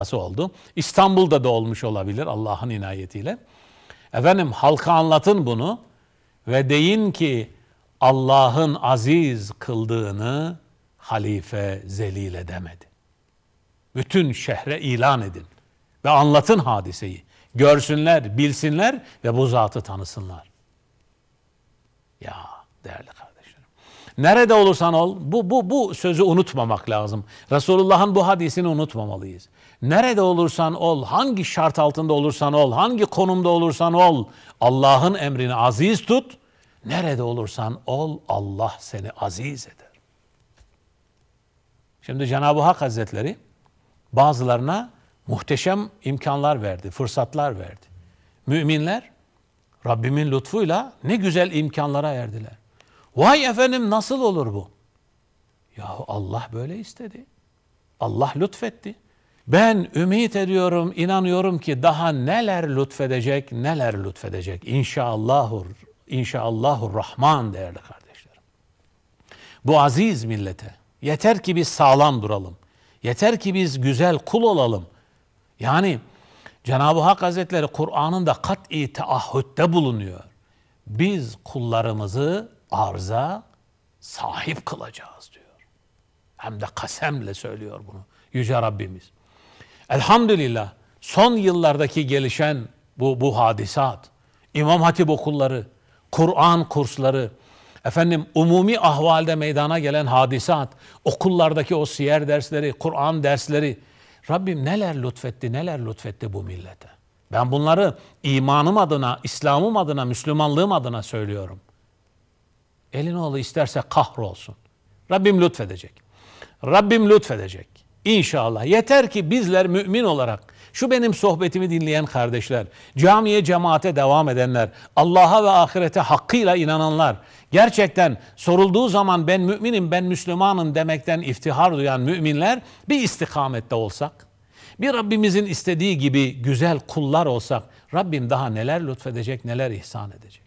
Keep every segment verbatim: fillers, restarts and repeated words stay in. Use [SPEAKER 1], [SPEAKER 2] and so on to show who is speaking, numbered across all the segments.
[SPEAKER 1] oldu. İstanbul'da da olmuş olabilir Allah'ın inayetiyle. Efendim halka anlatın bunu ve deyin ki Allah'ın aziz kıldığını halife zelil edemedi. Bütün şehre ilan edin ve anlatın hadiseyi. Görsünler, bilsinler ve bu zatı tanısınlar. Ya değerli kardeşlerim. Nerede olursan ol, bu, bu, bu sözü unutmamak lazım. Resulullah'ın bu hadisini unutmamalıyız. Nerede olursan ol, hangi şart altında olursan ol, hangi konumda olursan ol, Allah'ın emrini aziz tut. Nerede olursan ol, Allah seni aziz eder. Şimdi Cenab-ı Hak Hazretleri bazılarına muhteşem imkanlar verdi, fırsatlar verdi. Müminler Rabbimin lütfuyla ne güzel imkanlara erdiler. Vay efendim nasıl olur bu? Yahu Allah böyle istedi. Allah lütfetti. Ben ümit ediyorum, inanıyorum ki daha neler lütfedecek, neler lütfedecek. İnşallahur, inşallahur Rahman değerli kardeşlerim. Bu aziz millete yeter ki biz sağlam duralım. Yeter ki biz güzel kul olalım. Yani Cenab-ı Hak Hazretleri Kur'an'ında kat'i teahhütte bulunuyor. Biz kullarımızı arza sahip kılacağız diyor. Hem de kasemle söylüyor bunu Yüce Rabbimiz. Elhamdülillah son yıllardaki gelişen bu, bu hadisat, İmam Hatip okulları, Kur'an kursları, efendim umumi ahvalde meydana gelen hadisat, okullardaki o siyer dersleri, Kur'an dersleri, Rabbim neler lütfetti, neler lütfetti bu millete. Ben bunları imanım adına, İslam'ım adına, Müslümanlığım adına söylüyorum. Elinoğlu isterse kahrolsun. Rabbim lütfedecek. Rabbim lütfedecek. İnşallah. Yeter ki bizler mümin olarak, şu benim sohbetimi dinleyen kardeşler, camiye, cemaate devam edenler, Allah'a ve ahirete hakkıyla inananlar, gerçekten sorulduğu zaman ben müminim, ben Müslümanım demekten iftihar duyan müminler bir istikamette olsak, bir Rabbimizin istediği gibi güzel kullar olsak, Rabbim daha neler lütfedecek, neler ihsan edecek.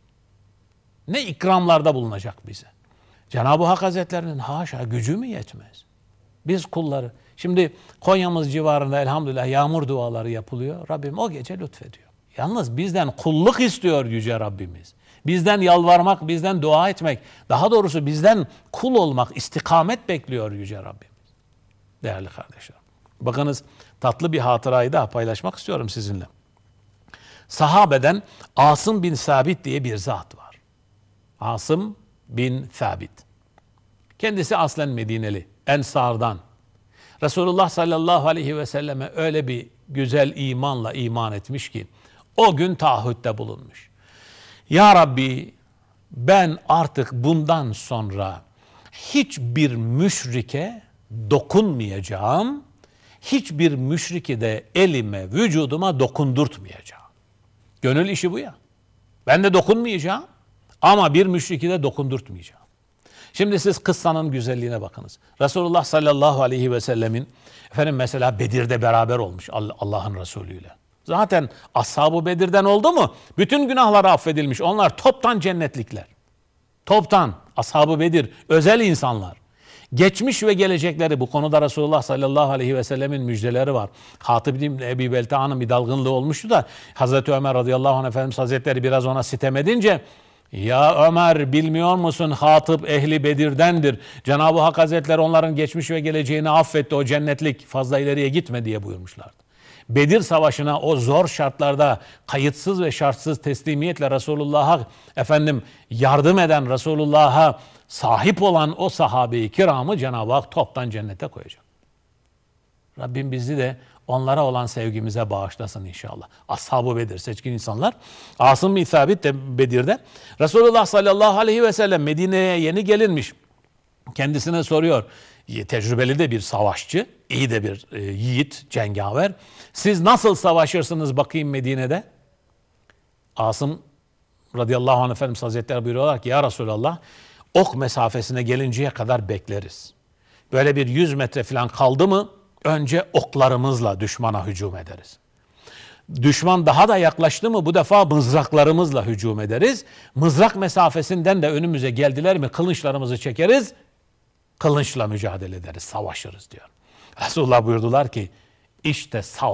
[SPEAKER 1] Ne ikramlarda bulunacak bize. Cenab-ı Hak Hazretlerinin haşa gücü mü yetmez? Biz kulları. Şimdi Konya'mız civarında elhamdülillah yağmur duaları yapılıyor. Rabbim o gece lütfediyor. Yalnız bizden kulluk istiyor Yüce Rabbimiz. Bizden yalvarmak, bizden dua etmek, daha doğrusu bizden kul olmak, istikamet bekliyor Yüce Rabbimiz. Değerli kardeşler. Bakınız tatlı bir hatırayı da paylaşmak istiyorum sizinle. Sahabeden Asım bin Sabit diye bir zat var. Asım bin Sabit. Kendisi aslen Medineli, Ensar'dan. Resulullah sallallahu aleyhi ve selleme öyle bir güzel imanla iman etmiş ki o gün taahhütte bulunmuş. Ya Rabbi ben artık bundan sonra hiçbir müşrike dokunmayacağım, hiçbir müşriki de elime, vücuduma dokundurtmayacağım. Gönül işi bu ya. Ben de dokunmayacağım ama bir müşriki de dokundurtmayacağım. Şimdi siz kıssanın güzelliğine bakınız. Resulullah sallallahu aleyhi ve sellemin efendim mesela Bedir'de beraber olmuş Allah'ın Resulüyle. Zaten ashab-ı Bedir'den oldu mu bütün günahları affedilmiş. Onlar toptan cennetlikler. Toptan ashab-ı Bedir özel insanlar. Geçmiş ve gelecekleri bu konuda Resulullah sallallahu aleyhi ve sellemin müjdeleri var. Hatib bin Ebi Belta'nın bir dalgınlığı olmuştu da Hazreti Ömer radıyallahu anh Efendimiz Hazretleri biraz ona sitem edince ya Ömer bilmiyor musun Hatip ehli Bedir'dendir. Cenab-ı Hak Hazretleri onların geçmiş ve geleceğini affetti. O cennetlik fazla ileriye gitme diye buyurmuşlardı. Bedir Savaşı'na o zor şartlarda kayıtsız ve şartsız teslimiyetle Resulullah'a efendim yardım eden, Resulullah'a sahip olan o sahabe-i kiramı Cenab-ı Hak toptan cennete koyacak. Rabbim bizi de onlara olan sevgimize bağışlasın inşallah. Ashab-ı Bedir, seçkin insanlar. Asım bin Sabit de Bedir'de. Resulullah sallallahu aleyhi ve sellem Medine'ye yeni gelinmiş. Kendisine soruyor. Tecrübeli de bir savaşçı, iyi de bir e, yiğit, cengaver. Siz nasıl savaşırsınız bakayım Medine'de? Asım radıyallahu anh Efendimiz Hazretleri buyuruyorlar ki ya Resulallah ok mesafesine gelinceye kadar bekleriz. Böyle bir yüz metre falan kaldı mı önce oklarımızla düşmana hücum ederiz. Düşman daha da yaklaştı mı bu defa mızraklarımızla hücum ederiz. Mızrak mesafesinden de önümüze geldiler mi kılıçlarımızı çekeriz. Kılıçla mücadele ederiz, savaşırız diyor. Resulullah buyurdular ki İşte savaş.